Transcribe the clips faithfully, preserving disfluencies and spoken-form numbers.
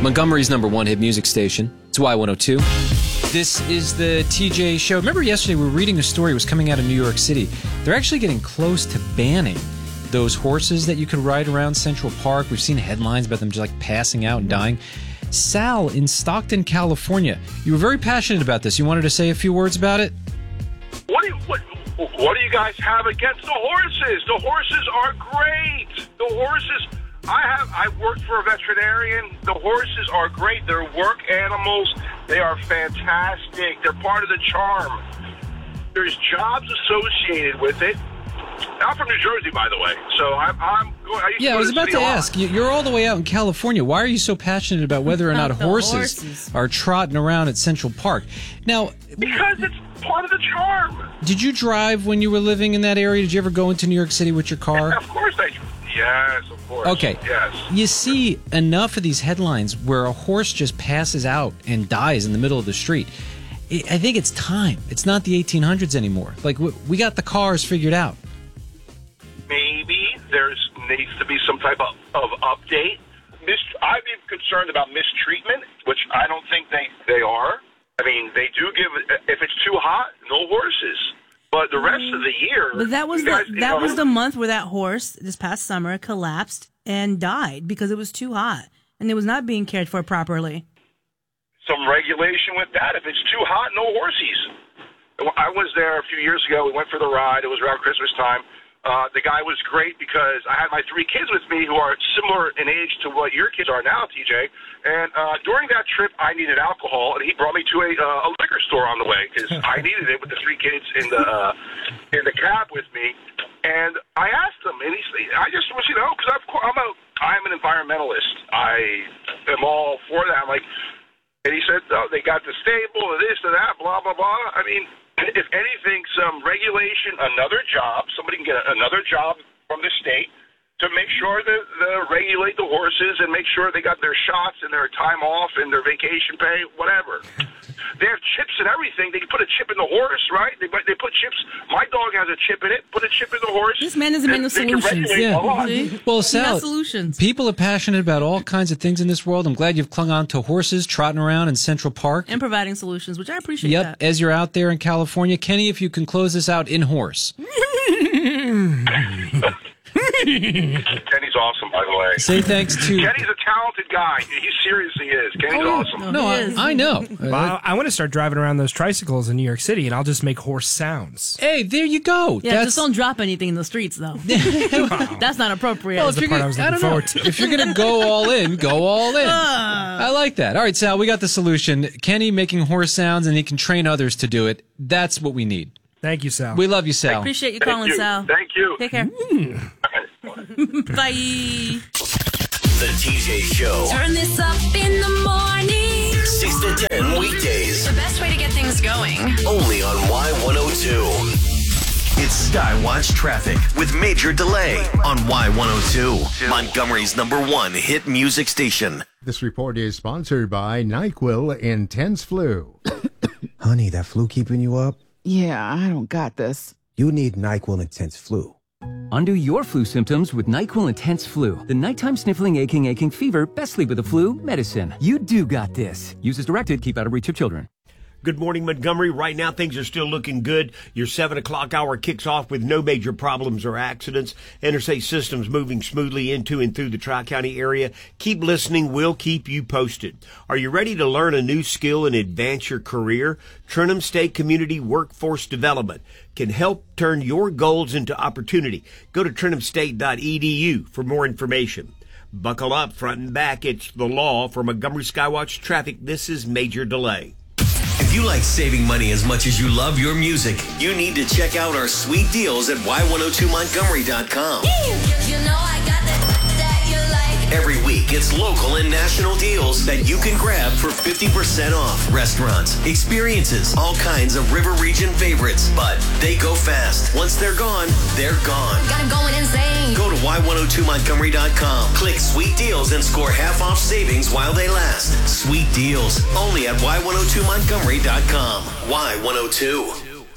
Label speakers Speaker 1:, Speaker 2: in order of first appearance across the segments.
Speaker 1: Montgomery's number one hit music station. It's Y one oh two. This is the T J Show. Remember yesterday we were reading a story that was coming out of New York City. They're actually getting close to banning those horses that you could ride around Central Park. We've seen headlines about them just like passing out and dying. Sal in Stockton, California. You were very passionate about this. You wanted to say a few words about it?
Speaker 2: What do you, what, what do you guys have against the horses? The horses are great. The horses... I have. I worked for a veterinarian. The horses are great. They're work animals. They are fantastic. They're part of the charm. There's jobs associated with it. I'm from New Jersey, by the way, so I'm. I'm I used
Speaker 1: yeah,
Speaker 2: to
Speaker 1: I was about to ask. You're all the way out in California. Why are you so passionate about whether or not horses, horses are trotting around at Central Park? Now,
Speaker 2: because it's part of the charm.
Speaker 1: Did you drive when you were living in that area? Did you ever go into New York City with your car?
Speaker 2: Yeah, of course I. Yes, of course.
Speaker 1: Okay.
Speaker 2: Yes.
Speaker 1: You see enough of these headlines where a horse just passes out and dies in the middle of the street. I think it's time. It's not the eighteen hundreds anymore. Like, we got the cars figured out.
Speaker 2: Maybe there's needs to be some type of, of update. Mis- I'd be concerned about mistreatment, which I don't think they, they are. I mean, they do give, if it's too hot, no horses. But the rest of the year...
Speaker 3: But that was
Speaker 2: guys,
Speaker 3: the that
Speaker 2: know,
Speaker 3: was the month where that horse, this past summer, collapsed and died because it was too hot. And it was not being cared for properly.
Speaker 2: Some regulation with that. If it's too hot, no horses. I was there a few years ago. We went for the ride. It was around Christmas time. Uh, the guy was great because I had my three kids with me who are similar in age to what your kids are now, T J. And uh, during that trip, I needed alcohol, and he brought me to a, uh, a liquor store on the way because I needed it with the three kids in the uh, in the cab with me. And I asked him, and he's, I just was, you know, because I'm a I'm an environmentalist. I am all for that. I'm like, and he said, oh, they got the stable, this and that, blah blah blah. I mean. If anything, some regulation, another job, somebody can get another job from the state to make sure that they regulate the horses and make sure they got their shots and their time off and their vacation pay, whatever. They have chips and everything. They can put a chip in the horse, right? They they put chips. My dog has a chip in it. Put a chip in the horse.
Speaker 3: This man is a man of solutions.
Speaker 1: Yeah.
Speaker 3: See?
Speaker 1: Well, Sal,
Speaker 3: solutions.
Speaker 1: People are passionate about all kinds of things in this world. I'm glad you've clung on to horses trotting around in Central Park.
Speaker 3: And providing solutions, which I appreciate
Speaker 1: Yep,
Speaker 3: that.
Speaker 1: as you're out there in California. Kenny, if you can close this out in horse.
Speaker 2: Kenny's awesome, by the way.
Speaker 1: Say thanks to...
Speaker 2: Kenny's a talented guy. He seriously is. Kenny's
Speaker 1: oh,
Speaker 2: awesome.
Speaker 1: No, I, I know.
Speaker 4: Well, I, I want to start driving around those tricycles in New York City, and I'll just make horse sounds.
Speaker 1: Hey, there you go.
Speaker 3: Yeah,
Speaker 1: That's...
Speaker 3: just don't drop anything in the streets, though. That's not appropriate.
Speaker 1: Well,
Speaker 4: That's the part
Speaker 1: gonna,
Speaker 4: I was
Speaker 1: I
Speaker 4: looking
Speaker 1: don't
Speaker 4: forward
Speaker 1: know.
Speaker 4: to.
Speaker 1: If you're going to go all in, go all in.
Speaker 3: Uh.
Speaker 1: I like that. All right, Sal, we got the solution. Kenny making horse sounds, and he can train others to do it. That's what we need.
Speaker 4: Thank you, Sal.
Speaker 1: We love you, Sal.
Speaker 3: Appreciate you
Speaker 2: Thank
Speaker 3: calling,
Speaker 2: you.
Speaker 3: Sal.
Speaker 2: Thank you.
Speaker 3: Take care.
Speaker 4: Mm.
Speaker 3: Bye.
Speaker 5: The T J Show.
Speaker 6: Turn this up in the morning.
Speaker 5: six to ten weekdays.
Speaker 6: The best way to get things going.
Speaker 5: Only on Y one oh two. It's Skywatch Traffic with Major Delay on Y one oh two. Montgomery's number one hit music station.
Speaker 7: This report is sponsored by NyQuil Intense Flu.
Speaker 8: Honey, that flu keeping you up?
Speaker 9: Yeah, I don't got this.
Speaker 8: You need NyQuil Intense Flu.
Speaker 10: Undo your flu symptoms with NyQuil Intense Flu. The nighttime sniffling, aching, aching fever, best sleep with the flu medicine. You do got this. Use as directed. Keep out of reach of children.
Speaker 11: Good morning, Montgomery. Right now, things are still looking good. Your seven o'clock hour kicks off with no major problems or accidents. Interstate systems moving smoothly into and through the Tri-County area. Keep listening. We'll keep you posted. Are you ready to learn a new skill and advance your career? Trenham State Community Workforce Development can help turn your goals into opportunity. Go to trenham state dot e d u for more information. Buckle up, front and back. It's the law. For Montgomery Skywatch Traffic, this is Major Delay.
Speaker 5: If you like saving money as much as you love your music, you need to check out our sweet deals at y one oh two montgomery dot com.
Speaker 6: You know I got that that you like.
Speaker 5: Every week, it's local and national deals that you can grab for fifty percent off. Restaurants, experiences, all kinds of River Region favorites. But they go fast. Once they're gone, they're gone.
Speaker 6: Got 'em going insane.
Speaker 5: Go to y one oh two montgomery dot com. Click Sweet Deals and score half off savings while they last. Sweet Deals, only at y one oh two montgomery dot com. Y one oh two.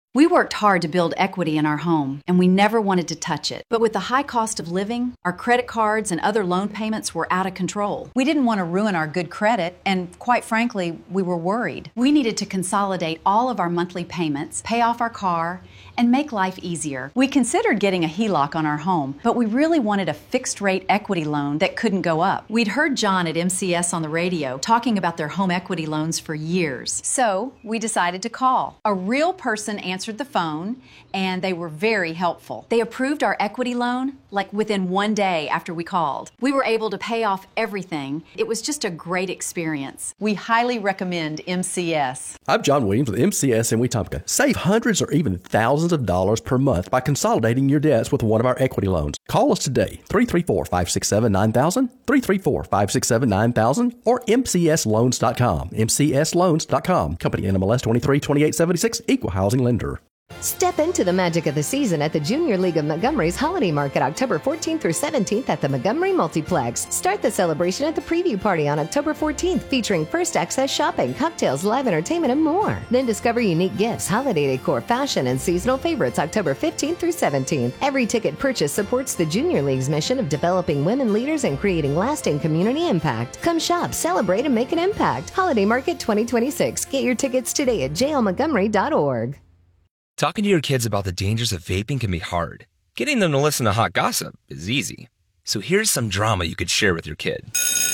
Speaker 12: We worked hard to build equity in our home, and we never wanted to touch it. But with the high cost of living, our credit cards and other loan payments were out of control. We didn't want to ruin our good credit, and quite frankly, we were worried. We needed to consolidate all of our monthly payments, pay off our car, and make life easier. We considered getting a H E L O C on our home, but we really wanted a fixed-rate equity loan that couldn't go up. We'd heard John at M C S on the radio talking about their home equity loans for years. So we decided to call. A real person answered the phone, and they were very helpful. They approved our equity loan like within one day after we called. We were able to pay off everything. It was just a great experience. We highly recommend M C S.
Speaker 13: I'm John Williams with M C S in Wetumpka. Save hundreds or even thousands of dollars per month by consolidating your debts with one of our equity loans. Call us today, three three four, five six seven, nine thousand, three three four, five six seven, nine thousand, or M C S loans dot com, M C S loans dot com. Company N M L S twenty-three twenty-eight seventy-six, Equal Housing Lender.
Speaker 14: Step into the magic of the season at the Junior League of Montgomery's Holiday Market October fourteenth through seventeenth at the Montgomery Multiplex. Start the celebration at the preview party on October fourteenth, featuring first access shopping, cocktails, live entertainment, and more. Then discover unique gifts, holiday decor, fashion, and seasonal favorites October fifteenth through seventeenth. Every ticket purchase supports the Junior League's mission of developing women leaders and creating lasting community impact. Come shop, celebrate, and make an impact. Holiday Market twenty twenty-six. Get your tickets today at j l montgomery dot org.
Speaker 15: Talking to your kids about the dangers of vaping can be hard. Getting them to listen to hot gossip is easy. So here's some drama you could share with your kid.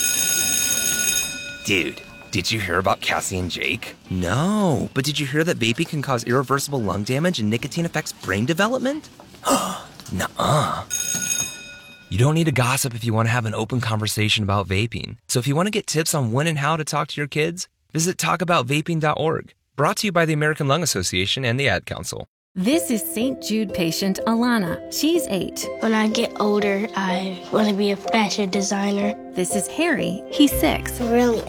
Speaker 15: Dude, did you hear about Cassie and Jake? No, but did you hear that vaping can cause irreversible lung damage and nicotine affects brain development? Nuh-uh. You don't need to gossip if you want to have an open conversation about vaping. So if you want to get tips on when and how to talk to your kids, visit talk about vaping dot org. Brought to you by the American Lung Association and the Ad Council.
Speaker 16: This is Saint Jude patient Alana. She's eight.
Speaker 17: When I get older, I want to be a fashion designer.
Speaker 16: This is Harry. He's six.
Speaker 17: Really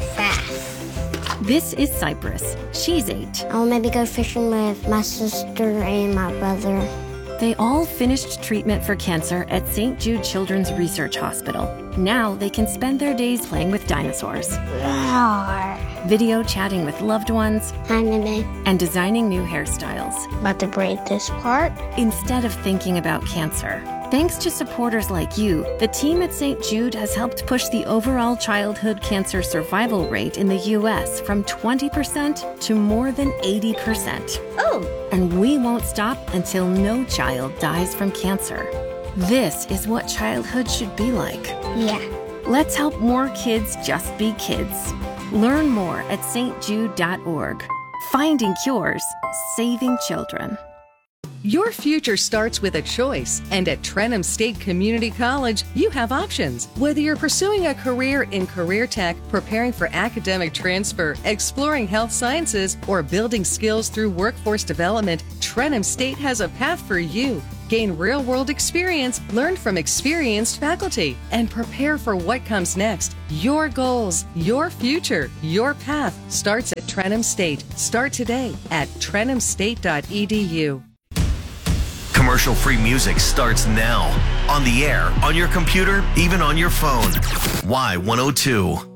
Speaker 17: fast.
Speaker 16: This is Cypress. She's eight.
Speaker 17: I'll maybe go fishing with my sister and my brother.
Speaker 16: They all finished treatment for cancer at Saint Jude Children's Research Hospital. Now they can spend their days playing with dinosaurs.
Speaker 17: Roar.
Speaker 16: Video chatting with loved ones.
Speaker 17: Hi, Mimi.
Speaker 16: And designing new hairstyles.
Speaker 17: About to braid this part.
Speaker 16: Instead of thinking about cancer. Thanks to supporters like you, the team at Saint Jude has helped push the overall childhood cancer survival rate in the U S from twenty percent to more than eighty percent.
Speaker 17: Oh!
Speaker 16: And we won't stop until no child dies from cancer. This is what childhood should be like.
Speaker 17: Yeah.
Speaker 16: Let's help more kids just be kids. Learn more at s t jude dot org. Finding cures, saving children.
Speaker 18: Your future starts with a choice, and at Trenham State Community College, you have options. Whether you're pursuing a career in career tech, preparing for academic transfer, exploring health sciences, or building skills through workforce development, Trenham State has a path for you. Gain real-world experience, learn from experienced faculty, and prepare for what comes next. Your goals, your future, your path starts at Trenham State. Start today at trenham state dot e d u.
Speaker 5: Commercial-free music starts now. On the air, on your computer, even on your phone. Y one oh two.